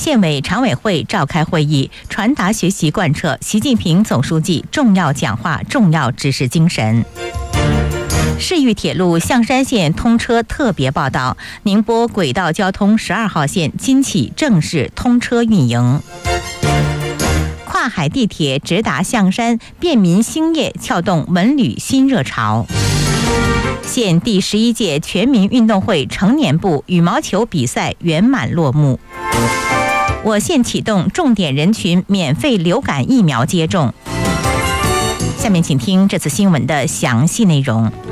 县委常委会召开会议，传达学习贯彻习近平总书记重要讲话、重要指示精神。市域铁路象山线通车特别报道：宁波轨道交通12号线今起正式通车运营。跨海地铁直达象山，便民兴业撬动文旅新热潮。县第11届全民运动会成年部羽毛球比赛圆满落幕。我县启动重点人群免费流感疫苗接种。下面请听这次新闻的详细内容。